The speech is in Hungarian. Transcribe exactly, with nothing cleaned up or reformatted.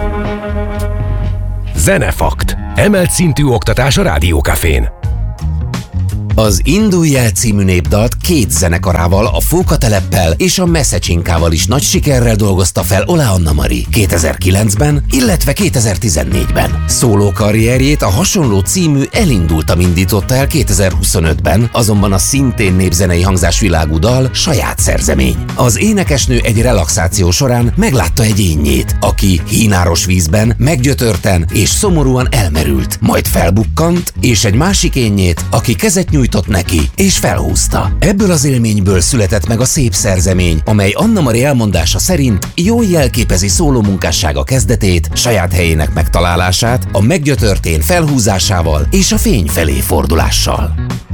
Zenefakt. Emelt szintű oktatás a Rádió Cafén. Az Indulj el című népdalt két zenekarával, a Fókateleppel és a Messecsinkával is nagy sikerrel dolgozta fel Oláh Anna-Mari kétezer-kilencben, illetve kétezer-tizennégyben. Szóló karrierjét a hasonló című Elindultam indította el kétezer-huszonötben, azonban a szintén népzenei hangzásvilágú dal saját szerzemény. Az énekesnő egy relaxáció során meglátta egy énjét, aki hínáros vízben, meggyötörten és szomorúan elmerült, majd felbukkant, és egy másik énjét, aki kezet nyújtott neki, és felhúzta. Ebből az élményből született meg a szép szerzemény, amely Anna-Mari elmondása szerint jól jelképezi szóló munkássága kezdetét, saját helyének megtalálását, a meggyötörtén felhúzásával és a fény felé fordulással.